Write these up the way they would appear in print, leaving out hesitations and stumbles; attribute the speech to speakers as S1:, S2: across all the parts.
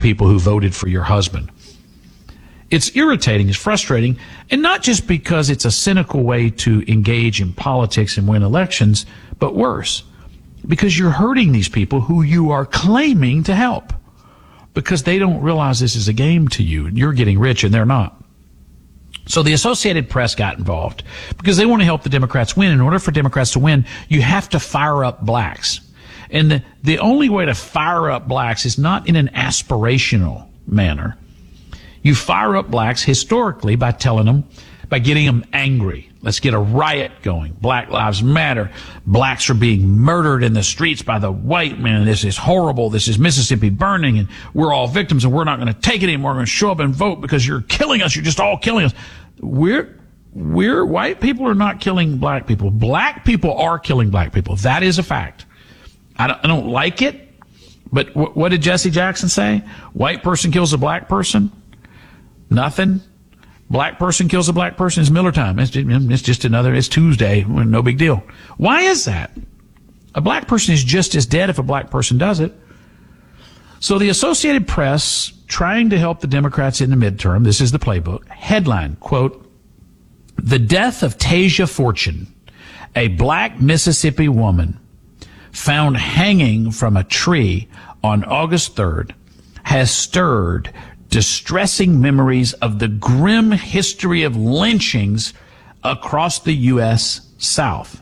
S1: people who voted for your husband. It's irritating, it's frustrating, and not just because it's a cynical way to engage in politics and win elections, but worse, because you're hurting these people who you are claiming to help, because they don't realize this is a game to you, and you're getting rich and they're not. So the Associated Press got involved because they want to help the Democrats win. In order for Democrats to win, you have to fire up blacks. And the only way to fire up blacks is not in an aspirational manner. You fire up blacks historically by getting them angry. Let's get a riot going. Black Lives Matter. Blacks are being murdered in the streets by the white men. This is horrible. This is Mississippi burning, and we're all victims, and we're not going to take it anymore. We're going to show up and vote because you're killing us. You're just all killing us. White people are not killing black people. Black people are killing black people. That is a fact. I don't like it, but what did Jesse Jackson say? White person kills a black person? Nothing. Black person kills a black person. It's Miller time. It's just it's Tuesday. No big deal. Why is that? A black person is just as dead if a black person does it. So the Associated Press, trying to help the Democrats in the midterm, this is the playbook, headline, quote, "The death of Tasia Fortune, a black Mississippi woman found hanging from a tree on August 3rd, has stirred distressing memories of the grim history of lynchings across the U.S. South."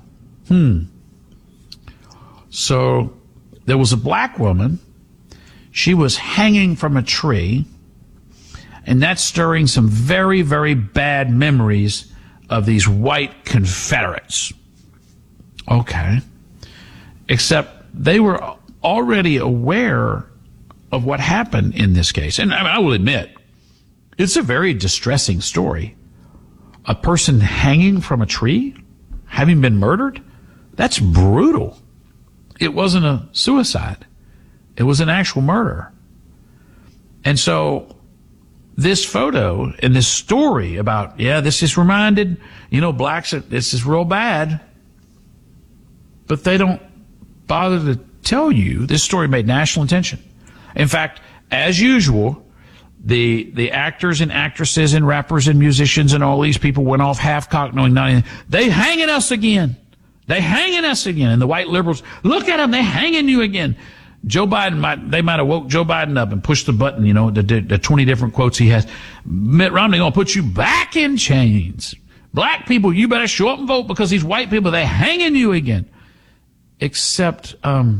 S1: So there was a black woman. She was hanging from a tree, and that's stirring some very, very bad memories of these white Confederates. Okay. Except they were already aware of what happened in this case. And I will admit, it's a very distressing story. A person hanging from a tree, having been murdered, that's brutal. It wasn't a suicide. It was an actual murder. And so this photo and this story about, this is reminded, blacks, this is real bad. But they don't bother to tell you this story made national attention. In fact, as usual, the actors and actresses and rappers and musicians and all these people went off half-cocked knowing nothing. They hanging us again. They hanging us again. And the white liberals, look at them, they hanging you again. Joe Biden they might have woke Joe Biden up and pushed the button, the 20 different quotes he has. Mitt Romney gonna put you back in chains. Black people, you better show up and vote because these white people, they hanging you again. Except,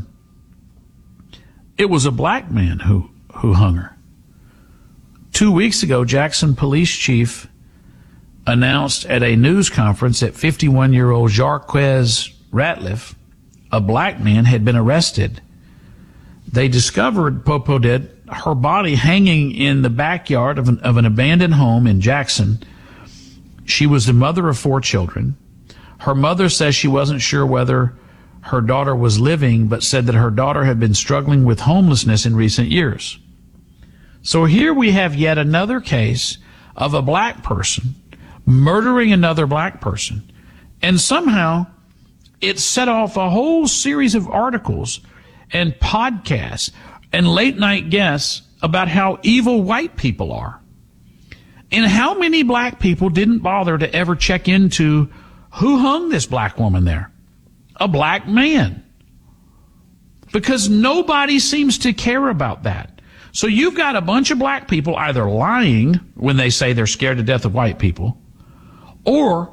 S1: it was a black man who hung her. 2 weeks ago, Jackson Police Chief announced at a news conference that 51-year-old Jarquez Ratliff, a black man, had been arrested. They discovered, Popo did, her body hanging in the backyard of an abandoned home in Jackson. She was the mother of 4 children. Her mother says she wasn't sure whether her daughter was living, but said that her daughter had been struggling with homelessness in recent years. So here we have yet another case of a black person murdering another black person. And somehow it set off a whole series of articles and podcasts and late night guests about how evil white people are. And how many black people didn't bother to ever check into who hung this black woman there? A black man. Because nobody seems to care about that. So you've got a bunch of black people either lying when they say they're scared to death of white people, or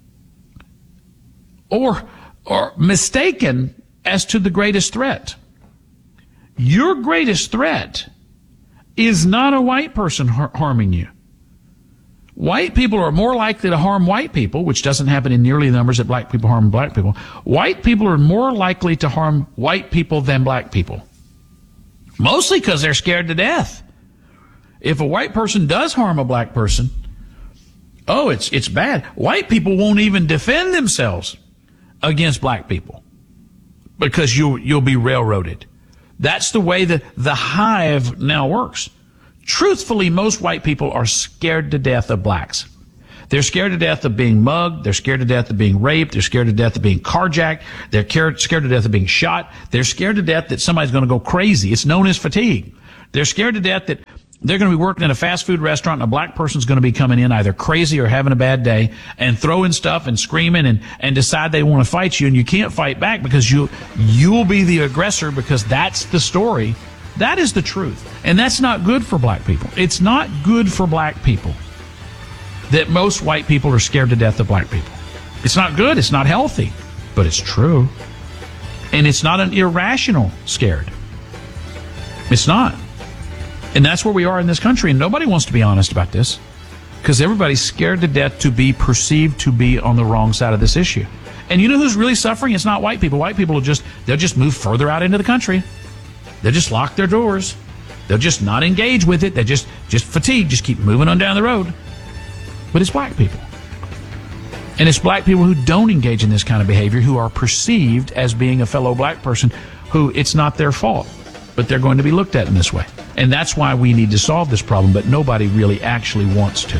S1: mistaken as to the greatest threat. Your greatest threat is not a white person harming you. White people are more likely to harm white people, which doesn't happen in nearly the numbers that black people harm black people. White people are more likely to harm white people than black people. Mostly because they're scared to death. If a white person does harm a black person, it's bad. White people won't even defend themselves against black people because you'll be railroaded. That's the way that the hive now works. Truthfully, most white people are scared to death of blacks. They're scared to death of being mugged. They're scared to death of being raped. They're scared to death of being carjacked. They're scared to death of being shot. They're scared to death that somebody's going to go crazy. It's known as fatigue. They're scared to death that they're going to be working in a fast food restaurant and a black person's going to be coming in either crazy or having a bad day and throwing stuff and screaming and decide they want to fight you, and you can't fight back because you'll be the aggressor because that's the story. That is the truth. And that's not good for black people. It's not good for black people that most white people are scared to death of black people. It's not good. It's not healthy. But it's true. And it's not an irrational scared. It's not. And that's where we are in this country. And nobody wants to be honest about this because everybody's scared to death to be perceived to be on the wrong side of this issue. And you know who's really suffering? It's not white people. White people they'll just move further out into the country. They'll just lock their doors. They'll just not engage with it. They're just fatigued, just keep moving on down the road. But it's black people. And it's black people who don't engage in this kind of behavior, who are perceived as being a fellow black person, who it's not their fault, but they're going to be looked at in this way. And that's why we need to solve this problem, but nobody really actually wants to.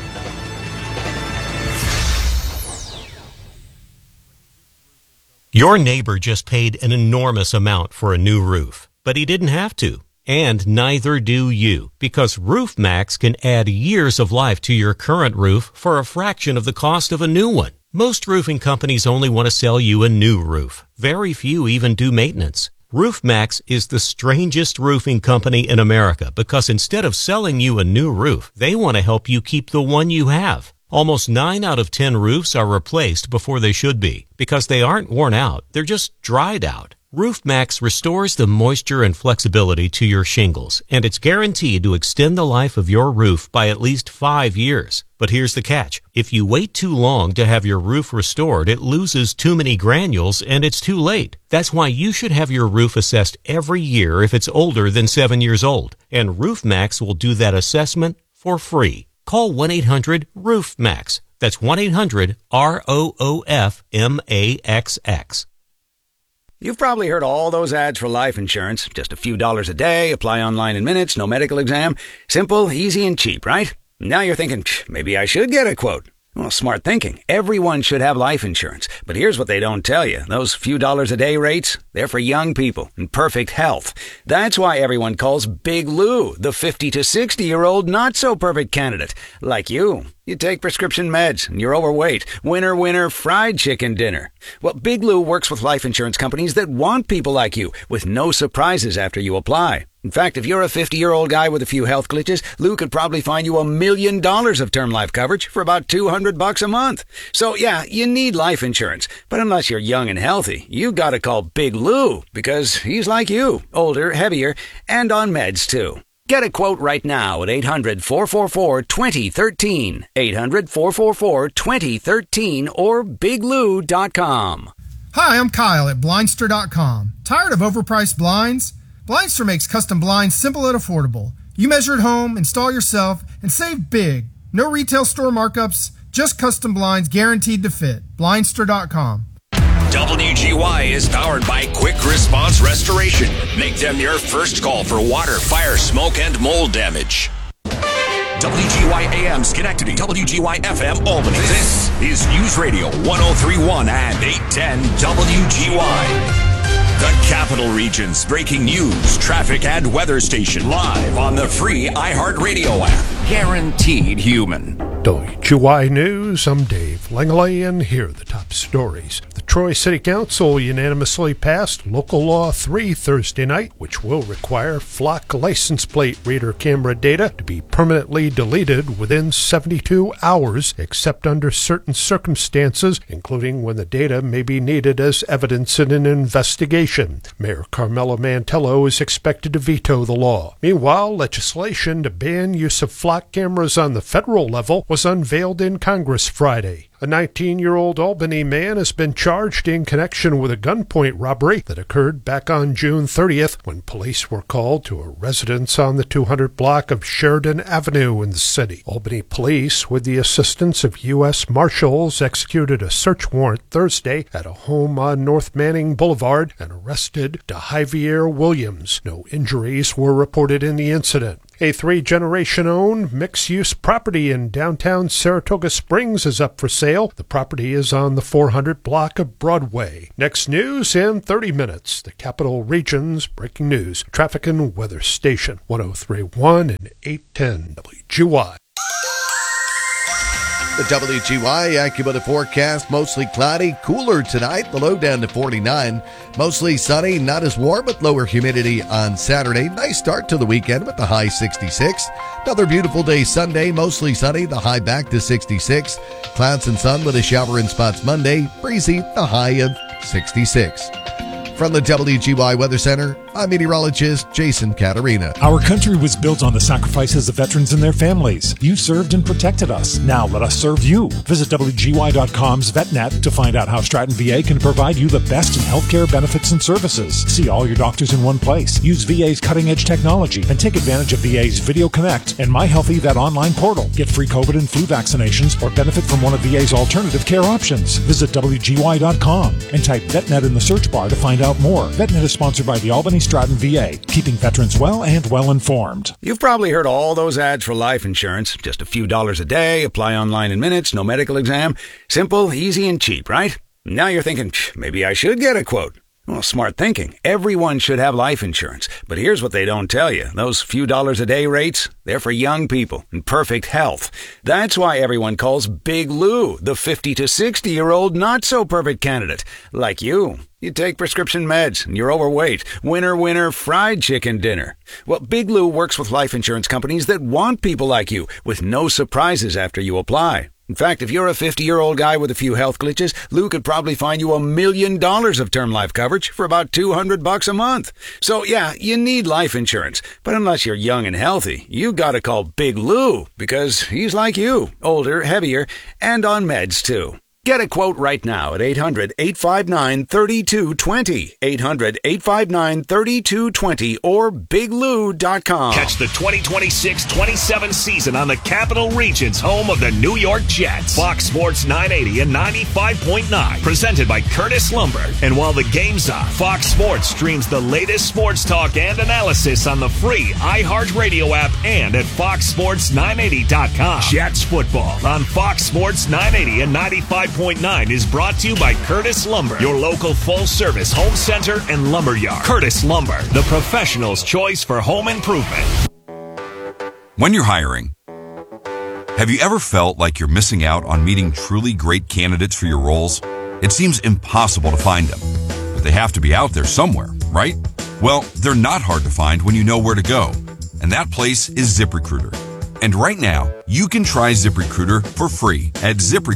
S2: Your neighbor just paid an enormous amount for a new roof, but he didn't have to. And neither do you, because RoofMax can add years of life to your current roof for a fraction of the cost of a new one. Most roofing companies only want to sell you a new roof. Very few even do maintenance. RoofMax is the strangest roofing company in America because instead of selling you a new roof, they want to help you keep the one you have. Almost 9 out of 10 roofs are replaced before they should be because they aren't worn out, they're just dried out. RoofMax restores the moisture and flexibility to your shingles, and it's guaranteed to extend the life of your roof by at least 5 years. But here's the catch. If you wait too long to have your roof restored, it loses too many granules and it's too late. That's why you should have your roof assessed every year if it's older than 7 years old. And RoofMax will do that assessment for free. Call 1-800-ROOFMAX. That's 1-800-ROOFMAXX.
S3: You've probably heard all those ads for life insurance. Just a few dollars a day, apply online in minutes, no medical exam. Simple, easy, and cheap, right? Now you're thinking, maybe I should get a quote. Well, smart thinking. Everyone should have life insurance. But here's what they don't tell you. Those few dollars a day rates, they're for young people in perfect health. That's why everyone calls Big Lou the 50 to 60-year-old not-so-perfect candidate. Like you. You take prescription meds, and you're overweight. Winner, winner, fried chicken dinner. Well, Big Lou works with life insurance companies that want people like you, with no surprises after you apply. In fact, if you're a 50-year-old guy with a few health glitches, Lou could probably find you $1 million of term life coverage for about $200 a month. So, yeah, you need life insurance. But unless you're young and healthy, you gotta call Big Lou, because he's like you, older, heavier, and on meds, too. Get a quote right now at 800-444-2013, 800-444-2013, or biglou.com.
S4: Hi, I'm Kyle at Blindster.com. Tired of overpriced blinds? Blindster makes custom blinds simple and affordable. You measure at home, install yourself, and save big. No retail store markups, just custom blinds guaranteed to fit. Blindster.com.
S5: WGY is powered by Quick Response Restoration. Make them your first call for water, fire, smoke, and mold damage. WGY AM Schenectady, WGY FM Albany. This is News Radio 1031 and 810 WGY. The Capital Region's breaking news, traffic, and weather station live on the free iHeartRadio app. Guaranteed human.
S6: WGY News, I'm Dave Langley, and here are the top stories. The Troy City Council unanimously passed Local Law 3 Thursday night, which will require flock license plate reader camera data to be permanently deleted within 72 hours, except under certain circumstances, including when the data may be needed as evidence in an investigation. Mayor Carmelo Mantello is expected to veto the law. Meanwhile, legislation to ban use of flock cameras on the federal level was unveiled in Congress Friday. A 19-year-old Albany man has been charged in connection with a gunpoint robbery that occurred back on June 30th when police were called to a residence on the 200 block of Sheridan Avenue in the city. Albany police, with the assistance of U.S. Marshals, executed a search warrant Thursday at a home on North Manning Boulevard and arrested DeJavier Williams. No injuries were reported in the incident. A 3-generation-owned mixed-use property in downtown Saratoga Springs is up for sale. The property is on the 400 block of Broadway. Next news in 30 minutes. The Capital Region's breaking news. Traffic and weather station 103.1 and 810 WGY.
S7: The WGY AccuWeather forecast, mostly cloudy, cooler tonight, the low down to 49. Mostly sunny, not as warm, but lower humidity on Saturday. Nice start to the weekend with the high 66. Another beautiful day Sunday, mostly sunny, the high back to 66. Clouds and sun with a shower in spots Monday, breezy, the high of 66. From the WGY Weather Center, I'm meteorologist Jason Caterina.
S8: Our country was built on the sacrifices of veterans and their families. You served and protected us. Now let us serve you. Visit WGY.com's VetNet to find out how Stratton VA can provide you the best in healthcare benefits and services. See all your doctors in one place. Use VA's cutting-edge technology and take advantage of VA's Video Connect and My Healthy Vet online portal. Get free COVID and flu vaccinations or benefit from one of VA's alternative care options. Visit WGY.com and type VetNet in the search bar to find out more. VetNet is sponsored by the Albany Stratton VA, keeping veterans well and well informed.
S3: You've probably heard all those ads for life insurance. Just a few dollars a day, apply online in minutes, no medical exam. Simple, easy, and cheap, right? Now you're thinking, maybe I should get a quote. Well, smart thinking. Everyone should have life insurance. But here's what they don't tell you. Those few dollars a day rates, they're for young people in perfect health. That's why everyone calls Big Lou the 50 to 60-year-old not-so-perfect candidate. Like you. You take prescription meds and you're overweight. Winner, fried chicken dinner. Well, Big Lou works with life insurance companies that want people like you with no surprises after you apply. In fact, if you're a 50-year-old guy with a few health glitches, Lou could probably find you $1 million of term life coverage for about $200 a month. So yeah, you need life insurance. But unless you're young and healthy, you gotta call Big Lou because he's like you, older, heavier, and on meds too. Get a quote right now at 800-859-3220, 800-859-3220, or biglou.com.
S5: Catch the 2026-27 season on the Capital Region's home of the New York Jets. Fox Sports 980 and 95.9, presented by Curtis Lumber. And while the game's on, Fox Sports streams the latest sports talk and analysis on the free iHeartRadio app and at foxsports980.com. Jets football on Fox Sports 980 and 95.9 is brought to you by Curtis Lumber, your local full-service home center and lumber yard. Curtis Lumber, the professional's choice for home improvement.
S9: When you're hiring, have you ever felt like you're missing out on meeting truly great candidates for your roles? It seems impossible to find them, but they have to be out there somewhere, right? Well, they're not hard to find when you know where to go, and that place is ZipRecruiter. And right now, you can try ZipRecruiter for free at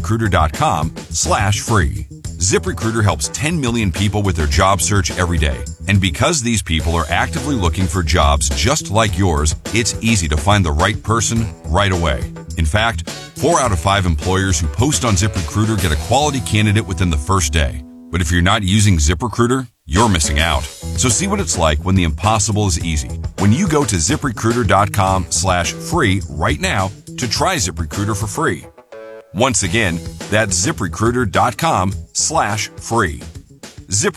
S9: ZipRecruiter.com/free. ZipRecruiter helps 10 million people with their job search every day. And because these people are actively looking for jobs just like yours, it's easy to find the right person right away. In fact, 4 out of 5 employers who post on ZipRecruiter get a quality candidate within the first day. But if you're not using ZipRecruiter, you're missing out. So see what it's like when the impossible is easy. When you go to ZipRecruiter.com/free right now to try ZipRecruiter for free. Once again, that's ZipRecruiter.com/free.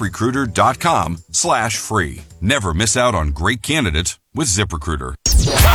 S9: ZipRecruiter.com/free. Never miss out on great candidates with ZipRecruiter.